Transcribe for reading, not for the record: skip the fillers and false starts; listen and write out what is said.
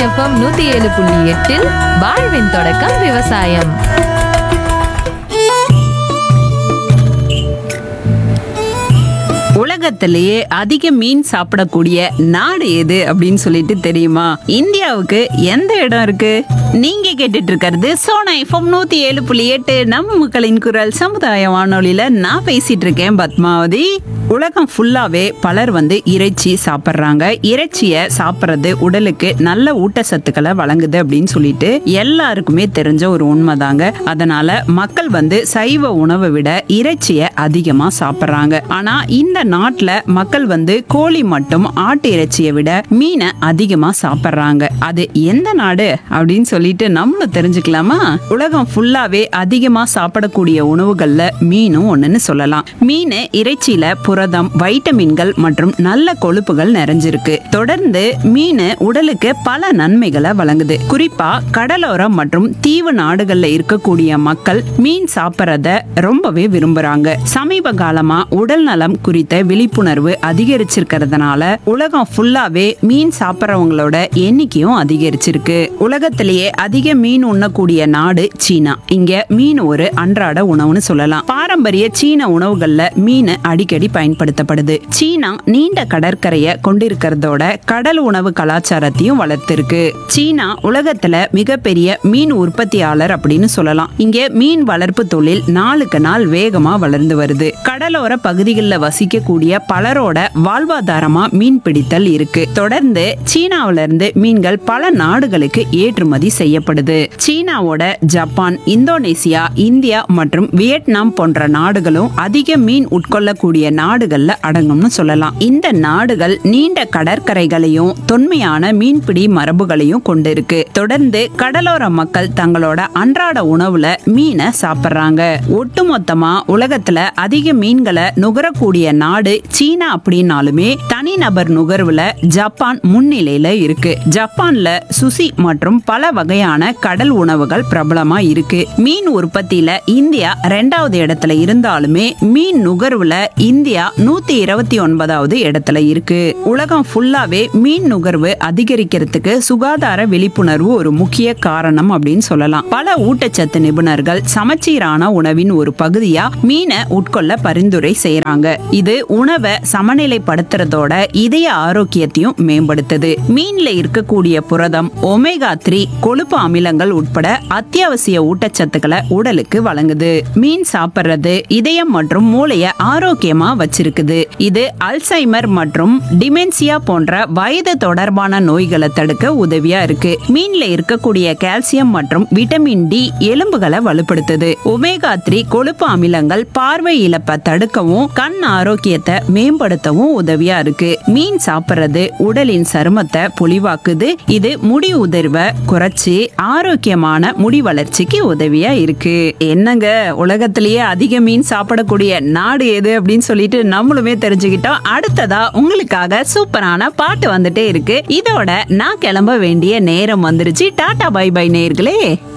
FM 107.8 வாழ்வின் தொடக்கம் விவசாயம். உலகத்திலேயே அதிக மீன் சாப்பிடக்கூடிய நாடு எது அப்படின்னு சொல்லிட்டு தெரியுமா? இந்தியாவுக்கு எந்த இடம் இருக்கு? நீங்க கேட்டுட்டு இருக்கிறது சோனா எஃப்எம் 107.8 நம்ம மக்களின் குரல் சமுதாய வானொலியில நான் பேசிட்டு இருக்கேன் பத்மாவதி. உலகம் ஃபுல்லாவே பலர் இறைச்சி சாப்பிட்றாங்க. இறைச்சியை சாப்பிட்றது உடலுக்கு நல்ல ஊட்டச்சத்துக்களை வழங்குது அப்படின்னு சொல்லிட்டு எல்லாருக்குமே தெரிஞ்ச ஒரு உண்மைதாங்க. அதனால மக்கள் சைவ உணவை விட இறைச்சியை அதிகமா சாப்பிட்றாங்க. ஆனா இந்த நாட்டுல மக்கள் கோழி மட்டும் ஆட்டு இறைச்சியை விட மீனை அதிகமா சாப்பிட்றாங்க. அது எந்த நாடு அப்படின்னு சொல்லிட்டு நம்மளும் தெரிஞ்சுக்கலாமா? உலகம் ஃபுல்லாவே அதிகமா சாப்பிடக்கூடிய உணவுகள்ல மீனும் ஒண்ணுன்னு சொல்லலாம். மீன் இறைச்சியில புரதம், வைட்டமின்கள் மற்றும் நல்ல கொழுப்புகள் நிறைஞ்சிருக்கு. தொடர்ந்து மீன் உடலுக்கு பல நன்மைகளை வழங்குது. குறிப்பா கடலோரம் மற்றும் தீவு நாடுகள்ல இருக்கக்கூடிய மக்கள் மீன் சாப்பிட்றத ரொம்பவே விரும்புறாங்க. சமீப காலமா உடல் நலம் குறித்த விழிப்புணர்வு அதிகரிச்சிருக்கிறதுனால உலகம் ஃபுல்லாவே மீன் சாப்பிட்றவங்களோட எண்ணிக்கையும் அதிகரிச்சிருக்கு. உலகத்திலேயே அதிக மீன் உண்ணக்கூடிய நாடு சீனா. இங்க மீன் ஒரு அன்றாட உணவுன்னு சொல்லலாம். பாரம்பரிய சீன உணவுகள்ல மீன் அடிக்கடி பயன்படுத்தப்படுது. சீனா நீண்ட கடற்கரையை கொண்டிருக்கிறதோட கடல் உணவு கலாச்சாரத்தையும் வளர்த்திருக்கு. சீனா உலகத்துல மிகப்பெரிய மீன் உற்பத்தியாளர் அப்படின்னு சொல்லலாம். இங்க மீன் வளர்ப்பு தொழில் நாளுக்கு நாள் வேகமா வளர்ந்து வருது. கடலோர பகுதிகளில் வசிக்கக்கூடிய பலரோட வாழ்வாதாரமா மீன் பிடித்தல் இருக்கு. தொடர்ந்து சீனாவில இருந்து மீன்கள் பல நாடுகளுக்கு ஏற்றுமதி செய்யப்படுது. சீனாவோட ஜப்பான், இந்தோனேசியா, இந்தியா மற்றும் வியட்நாம் போன்ற நாடுகளும் அதிக மீன் உட்கொள்ளக்கூடிய நாடுகள்ல அடங்கும்னு சொல்லலாம். இந்த நாடுகள் நீண்ட கடற்கரைகளையும் தொன்மையான மீன்பிடி மரபுகளையும் கொண்டிருக்கு. தொடர்ந்து கடலோர மக்கள் தங்களோட அன்றாட உணவுல மீனை சாப்பிடுறாங்க. ஒட்டுமொத்தமா உலகத்துல அதிக மீன்களை நுகரக்கூடிய நாடு சீனா அப்படின்னாலுமே தனிநபர் நுகர்வுல ஜப்பான் முன்னிலையில இருக்கு. ஜப்பான்ல சுசி மற்றும் பல வகையான கடல் உணவுகள் பிரபலமா இருக்கு. மீன் உற்பத்தியில இந்தியா 2வது இடத்துல இருந்தாலுமே மீன் நுகர்வுல இந்தியா 129வது இடத்துல இருக்கு. உலகம் ஃபுல்லாவே மீன் நுகர்வு அதிகரிக்கிறதுக்கு சுகாதார விழிப்புணர்வு ஒரு முக்கிய காரணம் அப்படின்னு சொல்லலாம். பல ஊட்டச்சத்து நிபுணர்கள் சமச்சீரான உணவின் ஒரு பகுதியா மீனை உட்கொள்ள பரிந்துரை செய்யறாங்க. இது உணவை சமநிலைப்படுத்துறதோட இதய ஆரோக்கியத்தையும் மேம்படுத்துது. மீன்ல இருக்கக்கூடிய புரதம், ஒமேகா 3 கொழுப்பு அமிலங்கள் உட்பட அத்தியாவசிய ஊட்டச்சத்துக்களை உடலுக்கு வழங்குது. மீன் சாப்பிடுறது இதயம் மற்றும் மூளைய ஆரோக்கியமா வச்சிருக்குது. இது அல்சைமர் மற்றும் டிமென்சியா போன்ற வயது தொடர்பான நோய்களை தடுக்க உதவியா இருக்கு. மீன்ல இருக்கக்கூடிய கால்சியம் மற்றும் விட்டமின் டி எலும்புகளை வலுப்படுத்துது. ஒமேகா 3 கொழுப்பு அமிலங்கள் பார்வை இழப்பை தடுக்கவும் கண் ஆரோக்கியத்தை மேம்படுத்தவும் உதவியா இருக்கு. மீன் சாப்பிடுறது உடலின் சருமத்தை பொலிவாக்குது. இது முடி உதிர்வை குறைச்சி ஆரோக்கியமான முடி வளர்ச்சிக்கு உதவியா இருக்கு. என்னங்க, உலகத்திலேயே அதிக மீன் சாப்பிடக்கூடிய நாடு எது அப்படின்னு சொல்லிட்டு நம்மளுமே தெரிஞ்சுக்கிட்டோம். அடுத்ததா உங்களுக்காக சூப்பரான பாட்டு வந்துட்டே இருக்கு. இதோட நான் கிளம்ப வேண்டிய நேரம் வந்துருச்சு. டாடா பை பை நேயர்களே.